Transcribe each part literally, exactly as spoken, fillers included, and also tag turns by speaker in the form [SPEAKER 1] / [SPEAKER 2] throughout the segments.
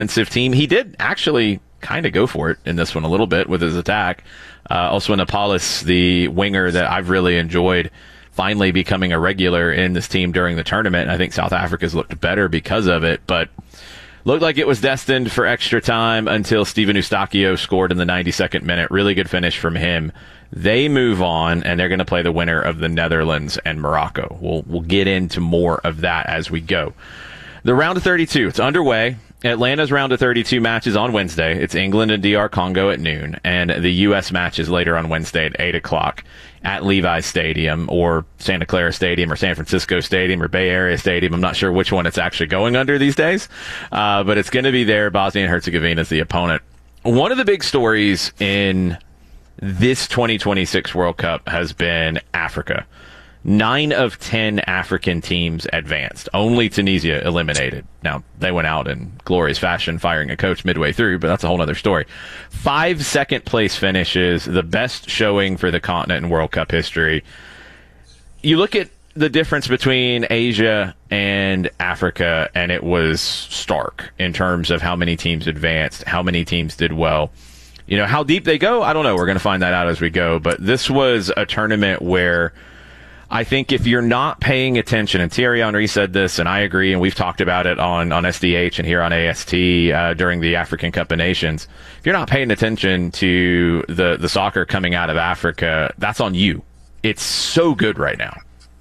[SPEAKER 1] defensive team. He did actually kind of go for it in this one a little bit with his attack. Uh, also, Napalis, the winger that I've really enjoyed, finally becoming a regular in this team during the tournament. And I think South Africa's looked better because of it, but looked like it was destined for extra time until Steven Eustáquio scored in the ninety-second minute. Really good finish from him. They move on, and they're going to play the winner of the Netherlands and Morocco. We'll, we'll get into more of that as we go. The round of thirty-two, it's underway. Atlanta's round of thirty-two match is on Wednesday. It's England and D R Congo at noon, and the U S match is later on Wednesday at eight o'clock at Levi's Stadium or Santa Clara Stadium or San Francisco Stadium or Bay Area Stadium. I'm not sure which one it's actually going under these days, uh, but it's going to be there. Bosnia and Herzegovina is the opponent. One of the big stories in this twenty twenty-six World Cup has been Africa. Nine of ten African teams advanced. Only Tunisia eliminated. Now, they went out in glorious fashion, firing a coach midway through, but that's a whole other story. Five second-place finishes, the best showing for the continent in World Cup history. You look at the difference between Asia and Africa, and it was stark in terms of how many teams advanced, how many teams did well. You know, how deep they go, I don't know. We're going to find that out as we go, but this was a tournament where I think if you're not paying attention, and Thierry Henry said this, and I agree, and we've talked about it on, on S D H and here on A S T uh, during the African Cup of Nations, if you're not paying attention to the, the soccer coming out of Africa, that's on you. It's so good right now.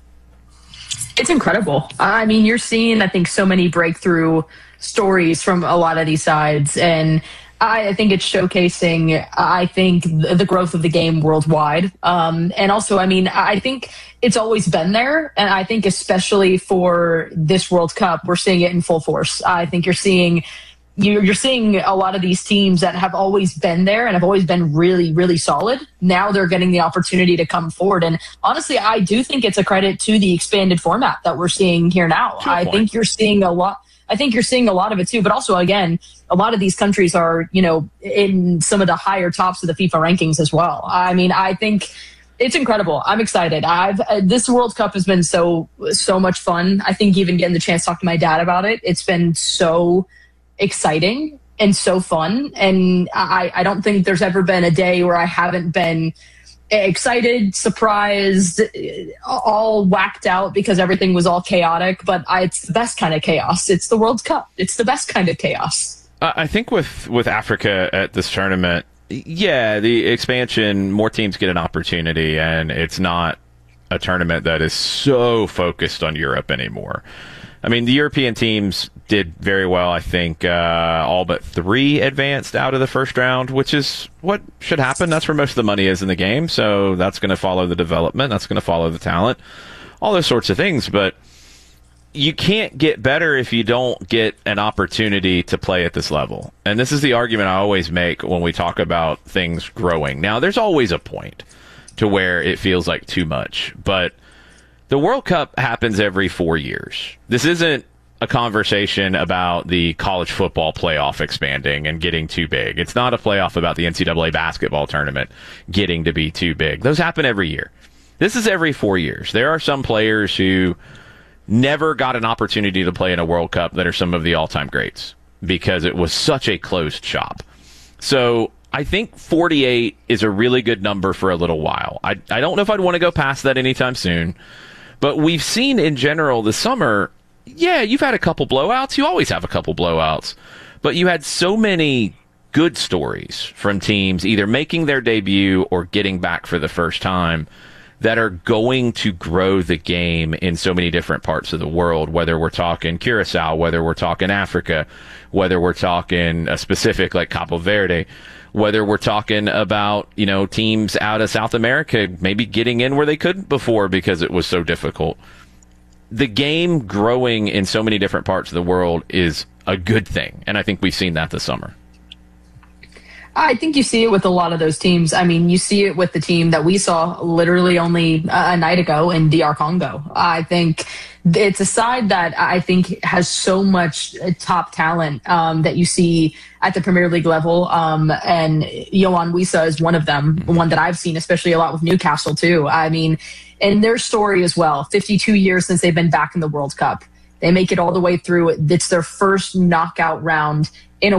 [SPEAKER 2] It's incredible. I mean, you're seeing, I think, so many breakthrough stories from a lot of these sides, and I think it's showcasing, I think, the growth of the game worldwide. Um, and also, I mean, I think it's always been there. And I think especially for this World Cup, we're seeing it in full force. I think you're seeing you're seeing a lot of these teams that have always been there and have always been really, really solid. Now they're getting the opportunity to come forward. And honestly, I do think it's a credit to the expanded format that we're seeing here now. I think you're seeing a lot. I think you're seeing a lot of it too, but also, again, a lot of these countries are, you know, in some of the higher tops of the FIFA rankings as well. I mean, I think it's incredible. I'm excited. I've uh, this World Cup has been so, so much fun. I think even getting the chance to talk to my dad about it, it's been so exciting and so fun. And I, I don't think there's ever been a day where I haven't been excited, surprised, all whacked out because everything was all chaotic. But I, it's the best kind of chaos. It's the World Cup. It's the best kind of chaos.
[SPEAKER 1] I think with, with Africa at this tournament, yeah, the expansion, more teams get an opportunity, and it's not a tournament that is so focused on Europe anymore. I mean, the European teams did very well. I think uh, all but three advanced out of the first round, which is what should happen. That's where most of the money is in the game. So that's going to follow the development. That's going to follow the talent, all those sorts of things. But you can't get better if you don't get an opportunity to play at this level. And this is the argument I always make when we talk about things growing. Now, there's always a point to where it feels like too much, but the World Cup happens every four years. This isn't a conversation about the college football playoff expanding and getting too big. It's not a playoff about the N C double A basketball tournament getting to be too big. Those happen every year. This is every four years. There are some players who never got an opportunity to play in a World Cup that are some of the all-time greats because it was such a closed shop. So I think forty-eight is a really good number for a little while. I, I don't know if I'd want to go past that anytime soon. But we've seen in general this summer, yeah, you've had a couple blowouts. You always have a couple blowouts. But you had so many good stories from teams either making their debut or getting back for the first time that are going to grow the game in so many different parts of the world, whether we're talking Curacao, whether we're talking Africa, whether we're talking a specific like Cabo Verde, whether we're talking about, you know, teams out of South America maybe getting in where they couldn't before because it was so difficult. The game growing in so many different parts of the world is a good thing, and I think we've seen that this summer.
[SPEAKER 2] I think you see it with a lot of those teams. I mean, you see it with the team that we saw literally only a night ago in D R Congo. I think it's a side that I think has so much top talent um, that you see at the Premier League level. Um, and Yohan Wissa is one of them, one that I've seen, especially a lot with Newcastle too. I mean, and their story as well, fifty-two years since they've been back in the World Cup. They make it all the way through. It's their first knockout round in a